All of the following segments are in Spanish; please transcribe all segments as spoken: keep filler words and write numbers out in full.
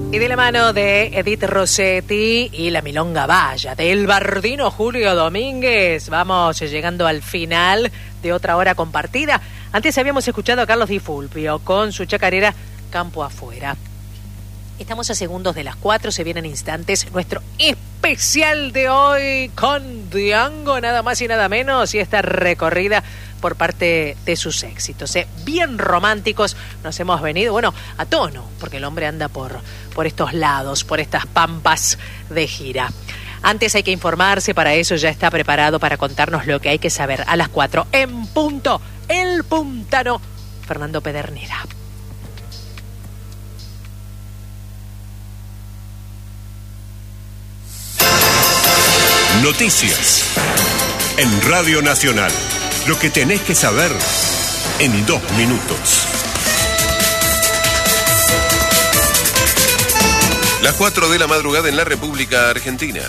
Y de la mano de Edith Rossetti y la milonga vaya del bardino Julio Domínguez, vamos llegando al final de otra hora compartida. Antes habíamos escuchado a Carlos Di Fulvio con su chacarera Campo Afuera. Estamos a segundos de las cuatro, se vienen instantes nuestro especial de hoy con Diango, nada más y nada menos, y esta recorrida por parte de sus éxitos. ¿eh? Bien románticos nos hemos venido, bueno, a tono, porque el hombre anda por, por estos lados, por estas pampas de gira. Antes hay que informarse, para eso ya está preparado para contarnos lo que hay que saber. A las cuatro, en punto, el puntano, Fernando Pedernera. Noticias en Radio Nacional. Lo que tenés que saber en dos minutos. Las cuatro de la madrugada en la República Argentina.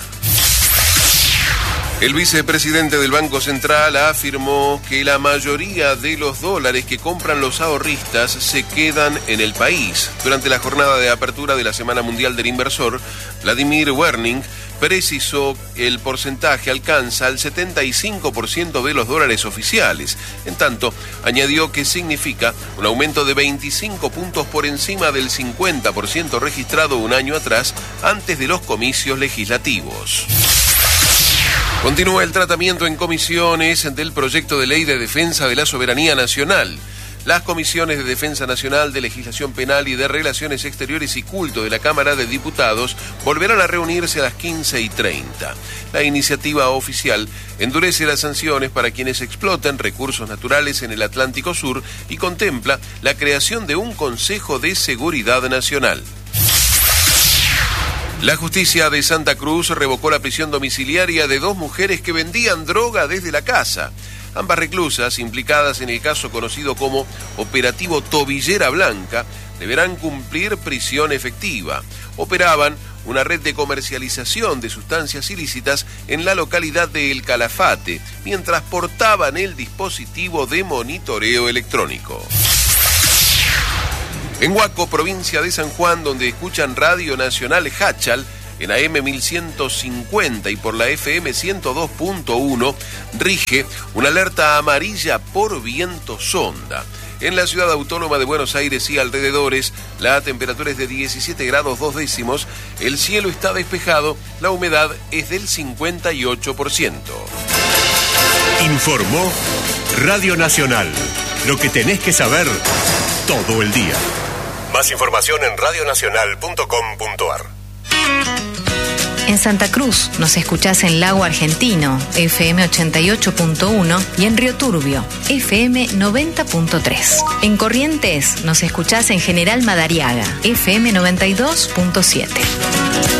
El vicepresidente del Banco Central afirmó que la mayoría de los dólares que compran los ahorristas se quedan en el país. Durante la jornada de apertura de la Semana Mundial del Inversor, Vladimir Werning precisó que el porcentaje alcanza el setenta y cinco por ciento de los dólares oficiales. En tanto, añadió que significa un aumento de veinticinco puntos por encima del cincuenta por ciento registrado un año atrás, antes de los comicios legislativos. Continúa el tratamiento en comisiones del proyecto de ley de defensa de la soberanía nacional. Las comisiones de Defensa Nacional, de Legislación Penal y de Relaciones Exteriores y Culto de la Cámara de Diputados volverán a reunirse a las quince y treinta. La iniciativa oficial endurece las sanciones para quienes explotan recursos naturales en el Atlántico Sur y contempla la creación de un Consejo de Seguridad Nacional. La justicia de Santa Cruz revocó la prisión domiciliaria de dos mujeres que vendían droga desde la casa. Ambas reclusas, implicadas en el caso conocido como Operativo Tobillera Blanca, deberán cumplir prisión efectiva. Operaban una red de comercialización de sustancias ilícitas en la localidad de El Calafate, mientras portaban el dispositivo de monitoreo electrónico. En Huaco, provincia de San Juan, donde escuchan Radio Nacional Hachal, en A M mil ciento cincuenta y por la F M ciento dos punto uno, rige una alerta amarilla por viento sonda. En la ciudad autónoma de Buenos Aires y alrededores, la temperatura es de diecisiete grados dos décimos, el cielo está despejado, la humedad es del cincuenta y ocho por ciento. Informó Radio Nacional. Lo que tenés que saber todo el día. Más información en radio nacional punto com punto a r. En Santa Cruz nos escuchás en Lago Argentino, F M ochenta y ocho punto uno, y en Río Turbio, F M noventa punto tres. En Corrientes nos escuchás en General Madariaga, F M noventa y dos punto siete.